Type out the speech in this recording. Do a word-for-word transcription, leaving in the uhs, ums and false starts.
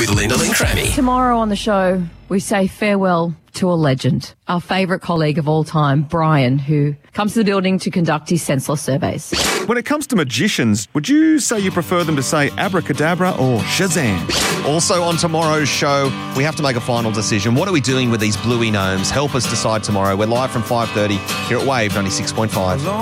with Lyndall and Crammy. Tomorrow on the show, we say farewell to a legend, our favourite colleague of all time, Brian, who comes to the building to conduct his senseless surveys. When it comes to magicians, would you say you prefer them to say abracadabra or Shazam? Also on tomorrow's show, we have to make a final decision. What are we doing with these bluey gnomes? Help us decide tomorrow. We're live from five thirty here at Wave ninety-six point five.